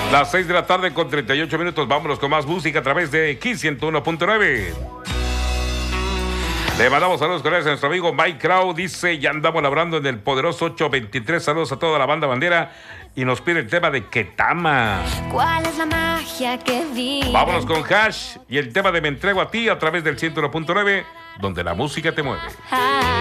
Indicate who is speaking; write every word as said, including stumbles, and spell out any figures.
Speaker 1: Las seis de la tarde con treinta y ocho minutos. Vámonos con más música a través de Kiss ciento uno punto nueve. Le mandamos saludos cordiales a nuestro amigo Mike Crow. Dice, ya andamos labrando en el poderoso ocho veintitrés. Saludos a toda la banda bandera. Y nos pide el tema de Ketama.
Speaker 2: ¿Cuál es la magia que vive?
Speaker 1: Vámonos con Hash y el tema de Me entrego a ti a través del ciento uno punto nueve, donde la música te mueve.
Speaker 2: Ah.